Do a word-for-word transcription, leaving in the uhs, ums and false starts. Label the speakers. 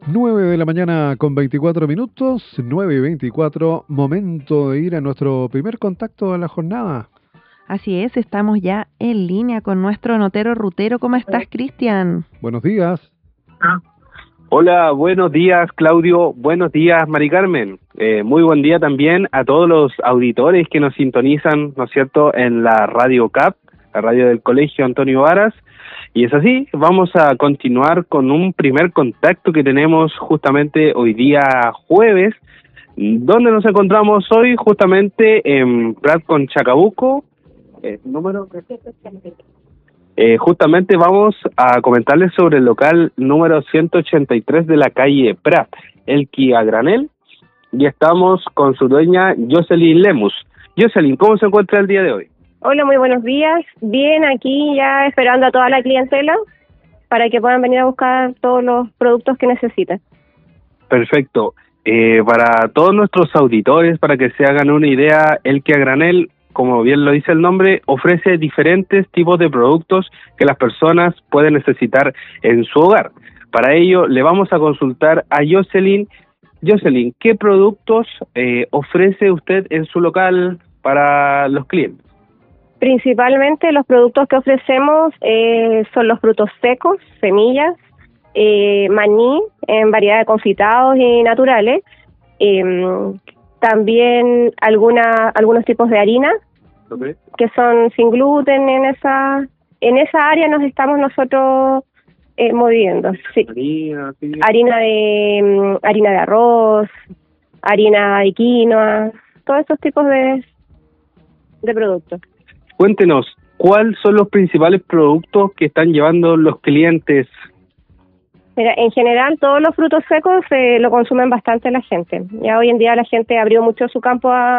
Speaker 1: Nueve de la mañana con veinticuatro minutos, nueve y veinticuatro, momento de ir a nuestro primer contacto de la jornada.
Speaker 2: Así es, estamos ya en línea con nuestro notero rutero. ¿Cómo estás, Cristian?
Speaker 1: Buenos días.
Speaker 3: Hola, buenos días, Claudio. Buenos días, Mari Carmen. Eh, muy buen día también a todos los auditores que nos sintonizan, ¿no es cierto?, en la Radio C A P, la radio del Colegio Antonio Varas. Y es así, vamos a continuar con un primer contacto que tenemos justamente hoy día jueves, donde nos encontramos hoy justamente en Prat con Chacabuco. Eh, número eh, justamente vamos a comentarles sobre el local número ciento ochenta y tres de la calle Prat, Elqui a Granel, y estamos con su dueña Jocelyn Lemus. Jocelyn, ¿cómo se encuentra el día de hoy?
Speaker 4: Hola, muy buenos días. Bien, aquí ya esperando a toda la clientela para que puedan venir a buscar todos los productos que necesitan.
Speaker 3: Perfecto. Eh, para todos nuestros auditores, para que se hagan una idea, Elqui a Granel, como bien lo dice el nombre, ofrece diferentes tipos de productos que las personas pueden necesitar en su hogar. Para ello, le vamos a consultar a Jocelyn. Jocelyn, ¿qué productos eh, ofrece usted en su local para los clientes?
Speaker 4: Principalmente los productos que ofrecemos eh, son los frutos secos, semillas, eh, maní en variedad de confitados y naturales, eh, también alguna, algunos tipos de harina, okay, que son sin gluten. En esa en esa área nos estamos nosotros eh, moviendo. Sí. Harina, sí. harina de harina de arroz, harina de quinoa, todos esos tipos de de productos.
Speaker 3: Cuéntenos, ¿cuáles son los principales productos que están llevando los clientes?
Speaker 4: Mira, en general todos los frutos secos eh, lo consumen bastante la gente. Ya hoy en día la gente abrió mucho su campo a,